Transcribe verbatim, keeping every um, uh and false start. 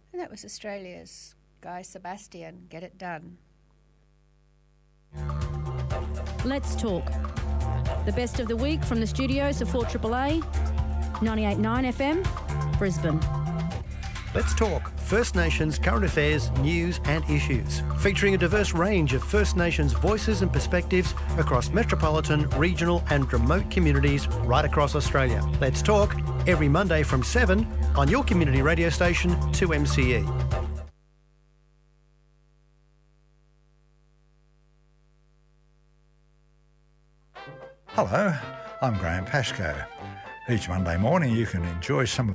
And that was Australia's Guy Sebastian, Get It Done. Let's talk. The best of the week from the studios of four A A A, ninety-eight point nine F M, Brisbane. Let's talk First Nations current affairs, news and issues, featuring a diverse range of First Nations voices and perspectives across metropolitan, regional and remote communities right across Australia. Let's talk every Monday from seven on your community radio station two M C E. Hello, I'm Graham Pascoe. Each Monday morning you can enjoy some of